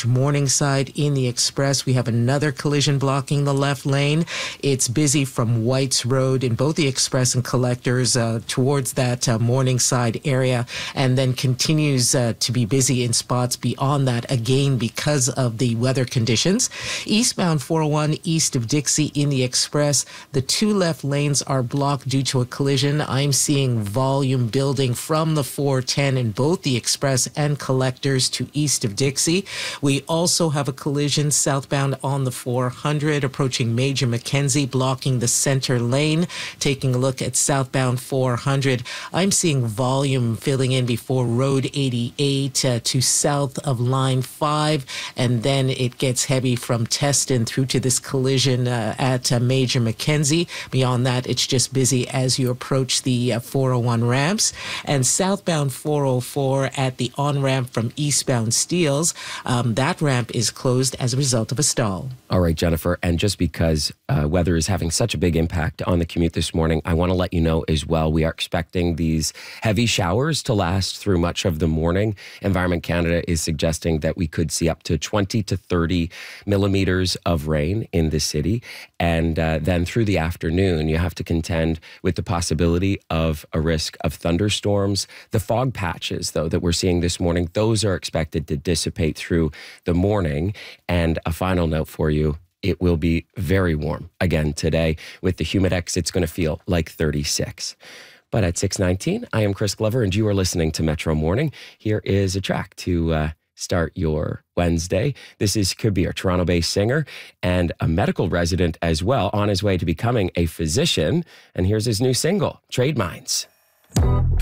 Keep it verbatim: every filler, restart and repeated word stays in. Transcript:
approach Morningside in the express. We have another collision blocking the left lane. It's busy from White's Road in both the express and collectors uh, towards that uh, Morningside area, and then continues uh, to be busy in spots beyond that, again, because of the weather conditions. Eastbound four oh one east of Dixie in the express, the two left lanes are blocked due to a collision. I'm seeing volume building from the four ten in both the express and collectors to east of Dixie. We also have a collision southbound on the four hundred approaching Major Mackenzie, blocking the center lane. Taking a look at southbound four hundred, I'm seeing volume filling in before Road eighty-eight uh, to south of Line five, and then it gets heavy from Teston through to this collision uh, at uh, Major Mackenzie. Beyond that, it's just busy as you approach the uh, four oh one ramps. And southbound four oh four at the on-ramp from eastbound Steeles, um, that ramp is closed as a result of a stall. All right, Jennifer, and just because uh, weather is having such a big impact on the commute this morning, I want to let you know as well, we are expecting these heavy showers to last through much of the morning. Environment Canada is suggesting that we could see up to twenty to thirty millimeters of rain in the city. And uh, then through the afternoon, you have to contend with the possibility of a risk of thunderstorms. The fog patches, though, that we're seeing this morning, those are expected to dissipate through the morning. And a final note for you, it will be very warm again today. With the Humidex, it's going to feel like thirty-six. But at six nineteen, I am Chris Glover, and you are listening to Metro Morning. Here is a track to uh, start your Wednesday. This is Kabir, Toronto-based singer and a medical resident as well, on his way to becoming a physician. And here's his new single, Trade Minds.